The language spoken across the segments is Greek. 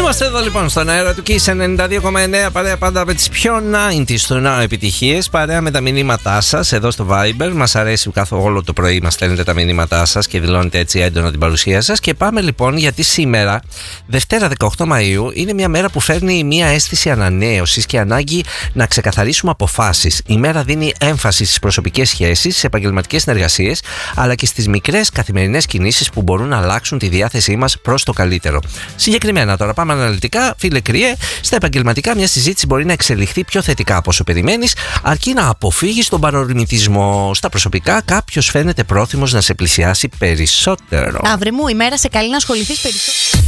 Είμαστε εδώ λοιπόν στον αέρα του Kiss 92,9, παρέα πάντα με τις πιο 90's του Now επιτυχίες, παρέα με τα μηνύματά σας εδώ στο Viber. Μας αρέσει κάθε όλο το πρωί μας στέλνετε τα μηνύματά σας και δηλώνετε έτσι έντονα την παρουσία σας. Και πάμε λοιπόν, γιατί σήμερα, Δευτέρα 18 Μαΐου, είναι μια μέρα που φέρνει μια αίσθηση ανανέωσης και ανάγκη να ξεκαθαρίσουμε αποφάσεις. Η μέρα δίνει έμφαση στις προσωπικές σχέσεις, στις επαγγελματικές συνεργασίες, αλλά και στις μικρές καθημερινές κινήσεις που μπορούν να αλλάξουν τη διάθεσή μας προς το καλύτερο. Συγκεκριμένα τώρα πάμε αναλυτικά, φίλε Κριέ. Στα επαγγελματικά μια συζήτηση μπορεί να εξελιχθεί πιο θετικά από όσο περιμένεις, αρκεί να αποφύγεις τον παρορμητισμό. Στα προσωπικά, κάποιος φαίνεται πρόθυμος να σε πλησιάσει περισσότερο. Αύριο μου, η μέρα σε καλεί να ασχοληθείς περισσότερο.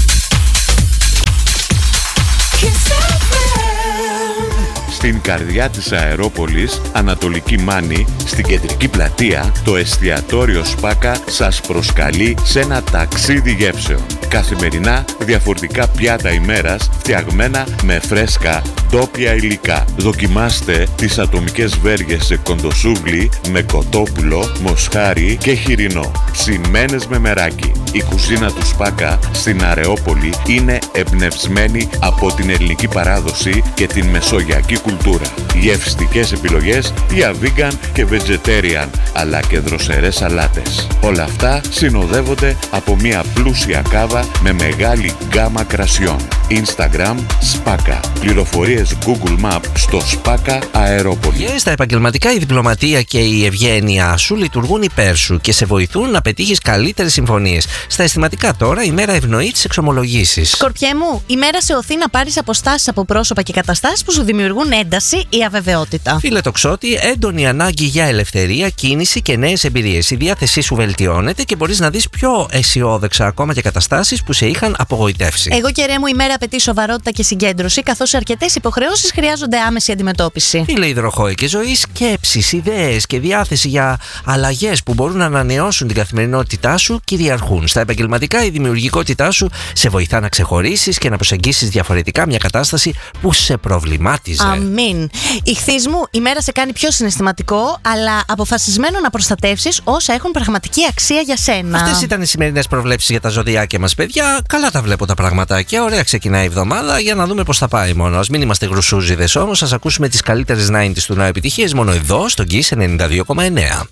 Στην καρδιά της Αερόπολης, Ανατολική Μάνη, στην κεντρική πλατεία, το εστιατόριο Σπάκα σας προσκαλεί σε ένα ταξίδι γεύσεων. Καθημερινά διαφορετικά πιάτα ημέρας, φτιαγμένα με φρέσκα ντόπια υλικά. Δοκιμάστε τις ατομικές βέργες σε κοντοσούβλι με κοτόπουλο, μοσχάρι και χοιρινό. Ψημένες με μεράκι. Η κουζίνα του Σπάκα στην Αρεόπολη είναι εμπνευσμένη από την ελληνική παράδοση και την μεσογειακή κουλτούρα. Γευστικές επιλογές για vegan και vegetarian, αλλά και δροσερές σαλάτες. Όλα αυτά συνοδεύονται από μια πλούσια κάβα με μεγάλη γκάμα κρασιών. Instagram Σπάκα. Πληροφορίες Google Map στο Σπάκα Αερόπολη. Και στα επαγγελματικά, η διπλωματία και η ευγένειά σου λειτουργούν υπέρ σου και σε βοηθούν να πετύχεις καλύτερες συμφωνίες. Στα αισθηματικά τώρα, η μέρα ευνοεί τις εξομολογήσεις. Σκορπιέ μου, η μέρα σε οθεί να πάρεις αποστάσεις από πρόσωπα και καταστάσεις που σου δημιουργούν ένταση ή αβεβαιότητα. Φίλε τοξότη, έντονη ανάγκη για ελευθερία, κίνηση και νέες εμπειρίες. Η διάθεσή σου βελτιώνεται και μπορείς να δεις πιο αισιόδοξα ακόμα και καταστάσεις που σε είχαν απογοητεύσει. Εγώ, κερέ μου, η μέρα απαιτεί σοβαρότητα και συγκέντρωση, καθώς αρκετές υποχρεώσεις χρειάζονται άμεση αντιμετώπιση. Φίλε υδροχόη και ζωή, σκέψεις, ιδέες και διάθεση για αλλαγές που μπορούν να ανανεώσουν την καθημερινότητά σου κυριαρχούν. Στα επαγγελματικά, η δημιουργικότητά σου σε βοηθά να ξεχωρίσεις και να προσεγγίσεις διαφορετικά μια κατάσταση που σε προβλημάτιζε. Αμήν. Ιχθύς μου, η μέρα σε κάνει πιο συναισθηματικό, αλλά αποφασισμένο να προστατεύσεις όσα έχουν πραγματική αξία για σένα. Αυτές ήταν οι σημερινές προβλέψεις για τα ζωδιάκια μας, παιδιά. Καλά τα βλέπω τα πραγματάκια. Ωραία ξεκινάει η εβδομάδα, για να δούμε πώς θα πάει μόνο. Ας μην είμαστε γρουσούζιδες όμως, ας ακούσουμε τις καλύτερες 90's του Now επιτυχίες μόνο εδώ στο Kiss 92,9.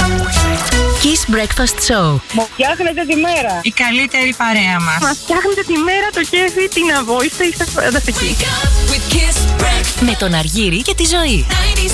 Kiss Breakfast Show. Μου φτιάχνετε τη μέρα. Η καλύτερη παρέα μας. Μας φτιάχνετε τη μέρα, το κέφι, την αβόηστα, είστε φανταστικοί. Με τον Αργύρη και τη Ζωή.